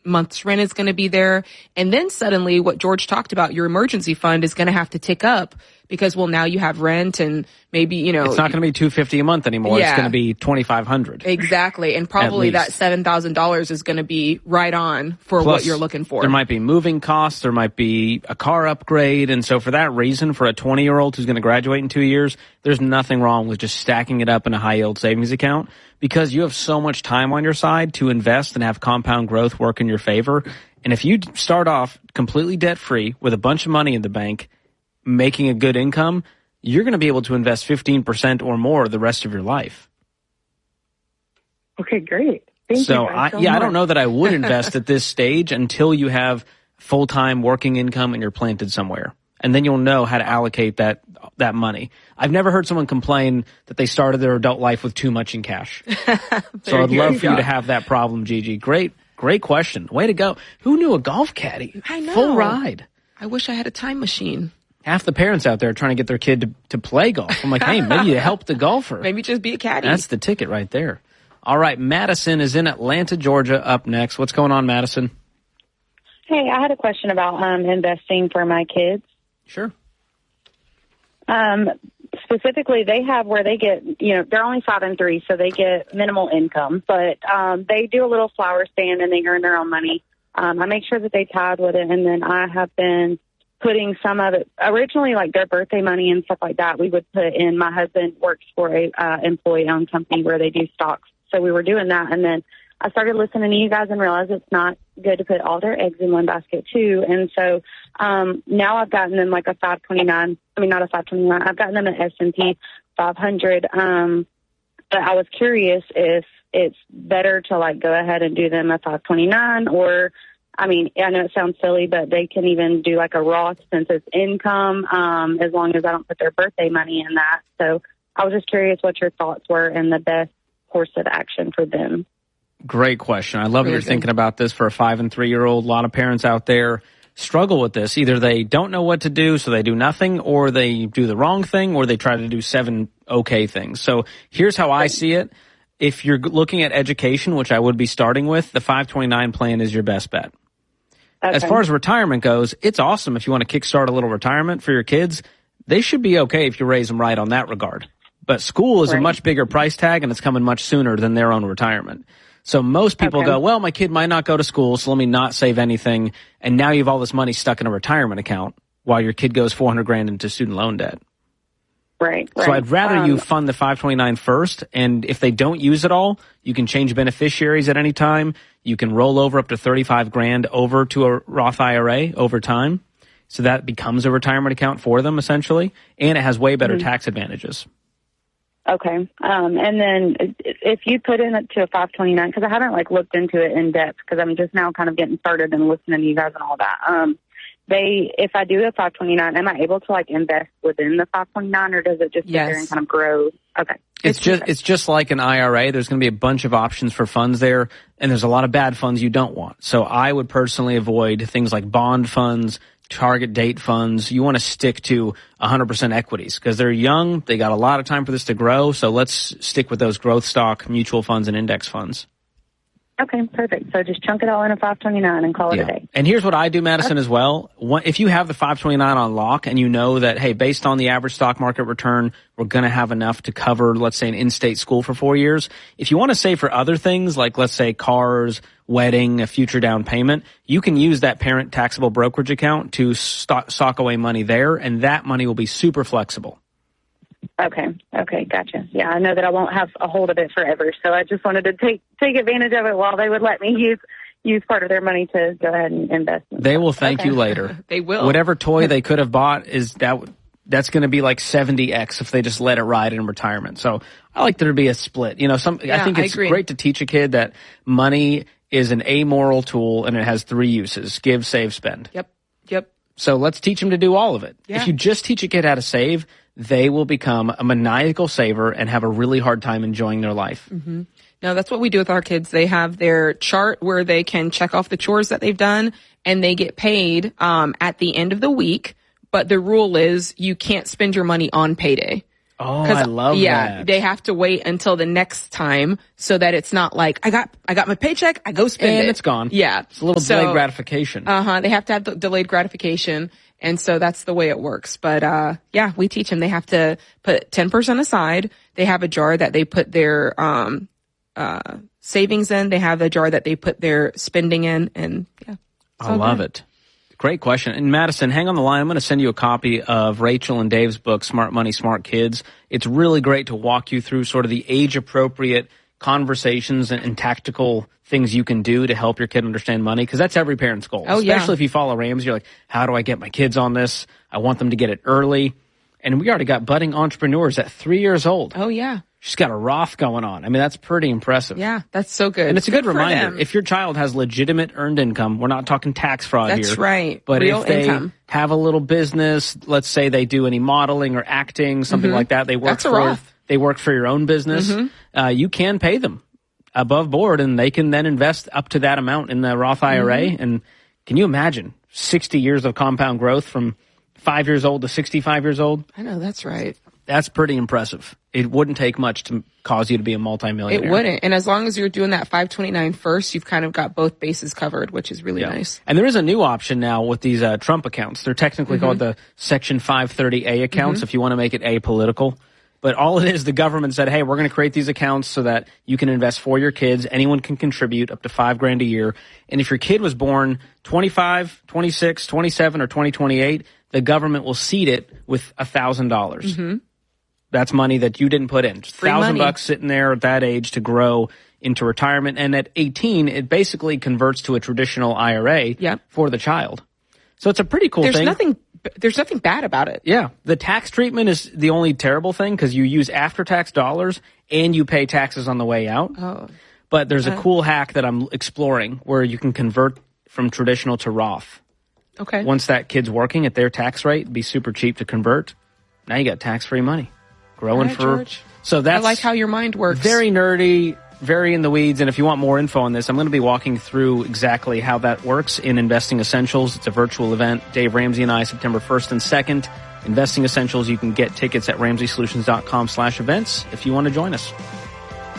month's rent is going to be there. And then suddenly what George talked about, your emergency fund is going to have to tick up because, well, now you have rent and maybe, you know. It's not going to be $250 a month anymore. Yeah. It's going to be $2,500. Exactly. And probably that $7,000 is going to be right on for Plus, what you're looking for. There might be moving costs. There might be a car upgrade. And so for that reason, for a 20-year-old who's going to graduate in 2 years, there's nothing wrong with just stacking it up in a high-yield savings account because you have so much time on your side to invest and have compound growth work in your favor. And if you start off completely debt-free with a bunch of money in the bank, making a good income, you're going to be able to invest 15% or more the rest of your life. Okay, great. Thank you. I don't know that I would invest at this stage until you have full-time working income and you're planted somewhere. And then you'll know how to allocate that money. I've never heard someone complain that they started their adult life with too much in cash. So I'd love for you to have that problem, Gigi. Great question. Way to go. Who knew a golf caddy? I know. Full ride. I wish I had a time machine. Half the parents out there are trying to get their kid to play golf. I'm like, hey, maybe you help the golfer. Maybe just be a caddy. That's the ticket right there. All right, Madison is in Atlanta, Georgia, up next. What's going on, Madison? Hey, I had a question about investing for my kids. Sure. Specifically, they have where they get, they're only 5 and 3, so they get minimal income, but they do a little flower stand and they earn their own money. I make sure that they tithe with it, and then I have been putting some of it, originally like their birthday money and stuff like that, we would put in. My husband works for a employee-owned company where they do stocks, so we were doing that, and then I started listening to you guys and realized it's not good to put all their eggs in one basket too. And so now I've gotten them like a 529. I mean, not a 529. I've gotten them an S&P 500. But I was curious if it's better to like go ahead and do them a 529 or, I mean, I know it sounds silly, but they can even do like a Roth since it's income as long as I don't put their birthday money in that. So I was just curious what your thoughts were and the best course of action for them. Great question. I love that you're thinking about this for a 5 and 3-year-old. A lot of parents out there struggle with this. Either they don't know what to do, so they do nothing, or they do the wrong thing, or they try to do 7 okay things. So here's how I see it. If you're looking at education, which I would be starting with, the 529 plan is your best bet. Okay. As far as retirement goes, it's awesome if you want to kickstart a little retirement for your kids. They should be okay if you raise them right on that regard. But school is a much bigger price tag, and it's coming much sooner than their own retirement. So most people go, well, my kid might not go to school, so let me not save anything. And now you have all this money stuck in a retirement account while your kid goes $400,000 into student loan debt. Right. So I'd rather you fund the 529 first. And if they don't use it all, you can change beneficiaries at any time. You can roll over up to $35,000 over to a Roth IRA over time. So that becomes a retirement account for them essentially. And it has way better tax advantages. Okay. And then if you put in it to a 529, because I haven't like looked into it in depth because I'm just now kind of getting started and listening to you guys and all that. If I do a 529, am I able to like invest within the 529 or does it just sit there and kind of grow? Okay. It's just like an IRA. There's going to be a bunch of options for funds there, and there's a lot of bad funds you don't want. So I would personally avoid things like bond funds, target date funds. You want to stick to 100% equities because they're young. They got a lot of time for this to grow. So let's stick with those growth stock mutual funds and index funds. Okay, perfect. So just chunk it all in a 529 and call it a day. And here's what I do, Madison, as well. If you have the 529 on lock and you know that, hey, based on the average stock market return, we're going to have enough to cover, let's say, an in-state school for 4 years. If you want to save for other things, like, let's say, cars, wedding, a future down payment, you can use that parent taxable brokerage account to sock away money there, and that money will be super flexible. Okay, gotcha. Yeah, I know that I won't have a hold of it forever, so I just wanted to take advantage of it while they would let me use part of their money to go ahead and invest in. They will thank you later. They will. Whatever toy they could have bought that's going to be like 70x if they just let it ride in retirement. So I like there to be a split. I think it's great to teach a kid that money is an amoral tool and it has 3 uses: give, save, spend. Yep. So let's teach them to do all of it. Yeah. If you just teach a kid how to save, they will become a maniacal saver and have a really hard time enjoying their life. Mm-hmm. No, that's what we do with our kids. They have their chart where they can check off the chores that they've done, and they get paid at the end of the week. But the rule is you can't spend your money on payday. Oh, I love that. They have to wait until the next time so that it's not like, I got my paycheck, I go spend it. And it's gone. Yeah. It's a little delayed gratification. They have to have the delayed gratification. And so that's the way it works. But, we teach them they have to put 10% aside. They have a jar that they put their, savings in. They have a jar that they put their spending in. And I love it. Great question. And Madison, hang on the line. I'm going to send you a copy of Rachel and Dave's book, Smart Money, Smart Kids. It's really great to walk you through sort of the age-appropriate conversations and tactical things you can do to help your kid understand money, because that's every parent's goal. Especially if you follow Ramsey, you're like, how do I get my kids on this? I want them to get it early. And we already got budding entrepreneurs at 3 years old. Oh, yeah. She's got a Roth going on. I mean, that's pretty impressive. Yeah, that's so good. And it's a good reminder. If your child has legitimate earned income, we're not talking tax fraud here. That's right. But real if they income. have a little business, let's say they do any modeling or acting, something like that, they work for your own business, you can pay them above board, and they can then invest up to that amount in the Roth IRA. And can you imagine 60 years of compound growth from 5 years old to 65 years old? I know, that's right. That's pretty impressive. It wouldn't take much to cause you to be a multimillionaire. It wouldn't. And as long as you're doing that 529 first, you've kind of got both bases covered, which is really nice. And there is a new option now with these Trump accounts. They're technically called the Section 530A accounts if you want to make it apolitical. But all it is, the government said, hey, we're going to create these accounts so that you can invest for your kids. Anyone can contribute up to $5,000 a year. And if your kid was born 25, 26, 27, or 2028, the government will seed it with $1,000. That's money that you didn't put in. Just $1,000 sitting there at that age to grow into retirement. And at 18, it basically converts to a traditional IRA for the child. So it's a pretty cool thing. There's nothing bad about it. Yeah. The tax treatment is the only terrible thing because you use after-tax dollars and you pay taxes on the way out. Oh. But there's a cool hack that I'm exploring where you can convert from traditional to Roth. Okay. Once that kid's working at their tax rate, it'd be super cheap to convert. Now you got tax-free money. Growing George. So that's I like how your mind works. Very nerdy, very in the weeds. And if you want more info on this, I'm going to be walking through exactly how that works in Investing Essentials. It's a virtual event. Dave Ramsey and I, September 1st and 2nd. Investing Essentials, you can get tickets at RamseySolutions.com/events if you want to join us.